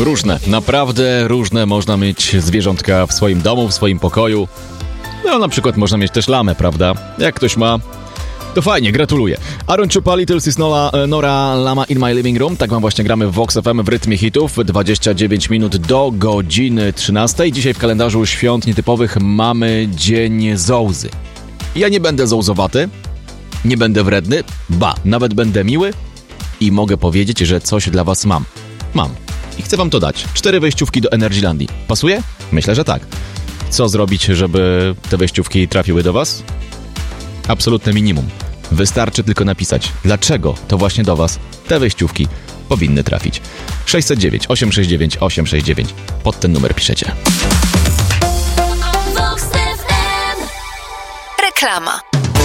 Różne, naprawdę różne można mieć zwierzątka w swoim domu, w swoim pokoju. No na przykład można mieć też lamę, prawda? Jak ktoś ma, to fajnie, gratuluję. Aaron Chupa, Little Sis Nora, Lama in my living room. Tak wam właśnie gramy w Vox FM w rytmie hitów. 29 minut do godziny 13. Dzisiaj w kalendarzu świąt nietypowych mamy Dzień Zołzy. Ja nie będę zołzowaty, nie będę wredny, nawet będę miły i mogę powiedzieć, że coś dla was mam. I chcę wam to dać. 4 wejściówki do Energylandii. Pasuje? Myślę, że tak. Co zrobić, żeby te wejściówki trafiły do was? Absolutne minimum. Wystarczy tylko napisać, dlaczego to właśnie do was te wejściówki powinny trafić. 609 869 869. Pod ten numer piszecie. Reklama.